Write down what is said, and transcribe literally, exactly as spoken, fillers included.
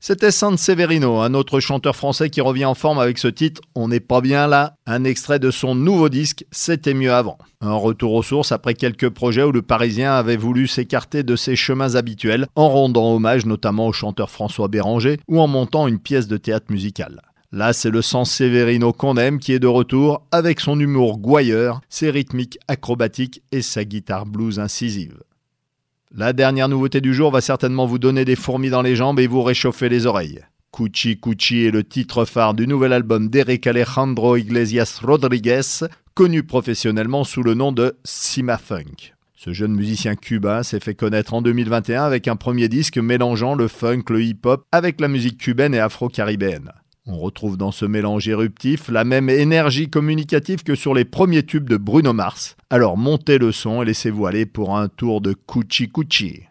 C'était Sanseverino, un autre chanteur français qui revient en forme avec ce titre « On n'est pas bien là », un extrait de son nouveau disque « C'était mieux avant ». Un retour aux sources après quelques projets où le Parisien avait voulu s'écarter de ses chemins habituels en rendant hommage notamment au chanteur François Béranger ou en montant une pièce de théâtre musical. Là, c'est le Sanseverino qu'on aime qui est de retour avec son humour gouailleur, ses rythmiques acrobatiques et sa guitare blues incisive. La dernière nouveauté du jour va certainement vous donner des fourmis dans les jambes et vous réchauffer les oreilles. Cuchi Cuchi est le titre phare du nouvel album d'Eric Alejandro Iglesias Rodriguez, connu professionnellement sous le nom de Cima Funk. Ce jeune musicien cubain s'est fait connaître en deux mille vingt et un avec un premier disque mélangeant le funk, le hip-hop avec la musique cubaine et afro-caribéenne. On retrouve dans ce mélange éruptif la même énergie communicative que sur les premiers tubes de Bruno Mars. Alors montez le son et laissez-vous aller pour un tour de Cuchi Cuchi.